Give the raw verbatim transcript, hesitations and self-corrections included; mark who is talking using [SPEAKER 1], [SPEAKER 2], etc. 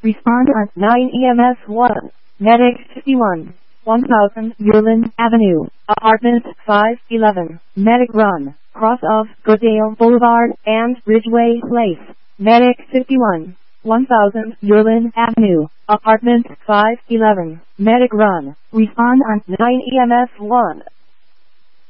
[SPEAKER 1] Respond on nine E M S one. Medic fifty-one. one thousand Yearland Avenue, Apartment five eleven. Medic Run, cross of Goodale Boulevard and Ridgeway Place. Medic fifty-one. one thousand Yearland Avenue, Apartment five eleven. Medic Run. Respond on nine E M S one.